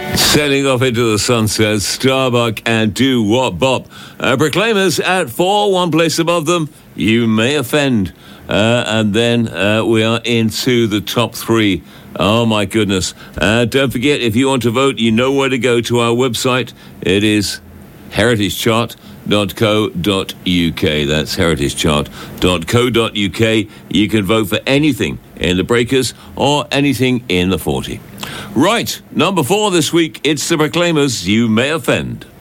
Sailing off into the sunset, Starbuck and Do What Bop. Proclaimers at 4, one place above them, You May Offend. And then we are into the top 3. Oh, my goodness. Don't forget, if you want to vote, you know where to go to our website. It is heritagechart.co.uk. That's heritagechart.co.uk. You can vote for anything in the Breakers or anything in the 40. Right, number 4 this week, it's the Proclaimers, You May Offend.